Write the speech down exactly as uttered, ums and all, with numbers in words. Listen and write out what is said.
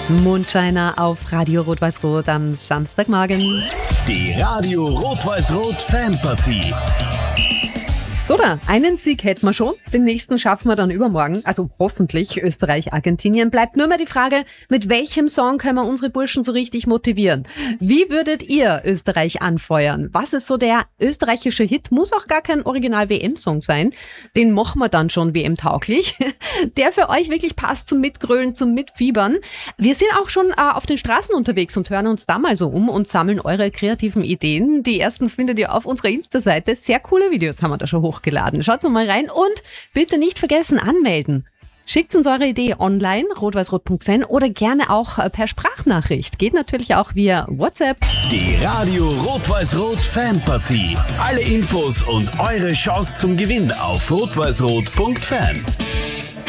Mondscheiner auf Radio Rot-Weiß-Rot am Samstagmorgen. Die Radio Rot-Weiß-Rot Fanpartie. So, da, einen Sieg hätten wir schon. Den nächsten schaffen wir dann übermorgen. Also hoffentlich Österreich-Argentinien. Bleibt nur mehr die Frage, mit welchem Song können wir unsere Burschen so richtig motivieren? Wie würdet ihr Österreich anfeuern? Was ist so der österreichische Hit? Muss auch gar kein Original-W M-Song sein. Den machen wir dann schon W M-tauglich. Der für euch wirklich passt zum Mitgrölen, zum Mitfiebern. Wir sind auch schon äh, auf den Straßen unterwegs und hören uns da mal so um und sammeln eure kreativen Ideen. Die ersten findet ihr auf unserer Insta-Seite. Sehr coole Videos haben wir da schon hochgeladen. Schaut mal rein und bitte nicht vergessen, anmelden. Schickt uns eure Idee online, rot-weiß-rot punkt fan oder gerne auch per Sprachnachricht. Geht natürlich auch via WhatsApp. Die Radio Rot-Weiß-Rot Fanpartie. Alle Infos und eure Chance zum Gewinn auf rot-weiß-rot punkt fan.